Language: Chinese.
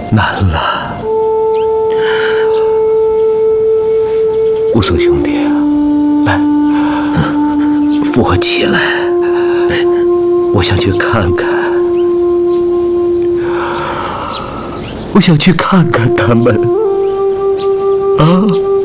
难了。武松兄弟，来，扶我起来，我想去看看，我想去看看他们啊。